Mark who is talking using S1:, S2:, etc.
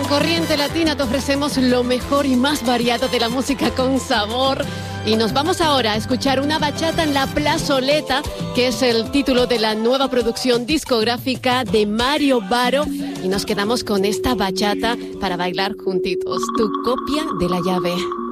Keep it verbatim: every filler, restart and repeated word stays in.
S1: Corriente Latina te ofrecemos lo mejor y más variado de la música con sabor. Y nos vamos ahora a escuchar una bachata en la plazoleta, que es el título de la nueva producción discográfica de Mario Baro. Y nos quedamos con esta bachata para bailar juntitos. Tu copia de la llave.